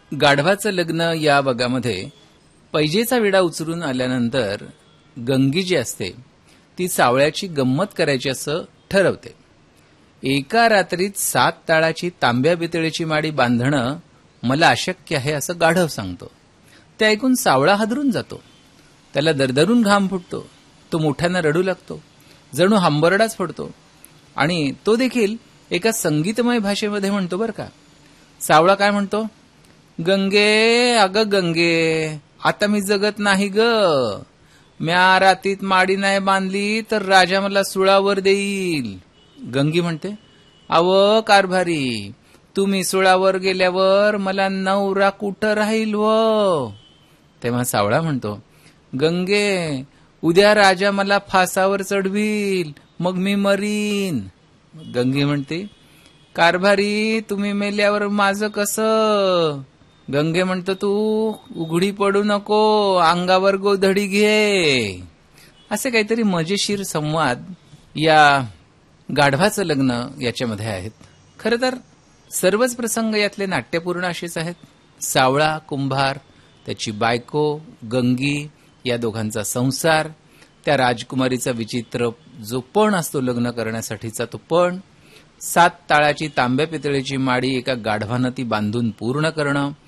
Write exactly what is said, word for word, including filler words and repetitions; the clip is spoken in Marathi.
गाढवाचं लग्न या बगामध्ये पैजेचा विडा उचलून आल्यानंतर गंगी जी असते ती सावळ्याची गंमत करायची असं ठरवते. एका रात्रीत सात ताळाची तांब्या पितळेची माडी बांधणं मला अशक्य आहे असं गाढव सांगतो. ते ऐकून सावळा हादरून जातो. त्याला दरदरून घाम फुटतो. तो मोठ्यानं रडू लागतो. जणू हंबरडाच फोडतो. आणि तो देखील एका संगीतमय भाषेमध्ये म्हणतो बरं का. सावळा काय म्हणतो? गंगे अगं गंगे, आता मी जगत नाही ग. म्या रातीत माडी नाही बांधली तर राजा मला सुळावर देईल. गंगी म्हणते, अव कारभारी, तुम्ही सुळावर गेल्यावर मला नवरा कुठं राहील व. तेव्हा सावळा म्हणतो, गंगे उद्या राजा मला फासावर चढवील, मग मी मरीन. गंगी म्हणते, कारभारी तुम्ही मेल्यावर माझं कसं? गंगे म्हणतो, तू उघडी पडू नको, अंगावर गोधडी घे. असे काहीतरी मजेशीर संवाद या गाढवाचं लग्न याच्यामध्ये आहेत. खरं तर सर्वच प्रसंग यातले नाट्यपूर्ण असेच आहेत. सावळा, कुंभार, त्याची बायको गंगी, या दोघांचा संसार, त्या राजकुमारीचा विचित्र जो पण असतो लग्न करण्यासाठीचा तो पण, सात ताळाची तांब्या पितळेची माडी एका गाढवानं ती बांधून पूर्ण करणं,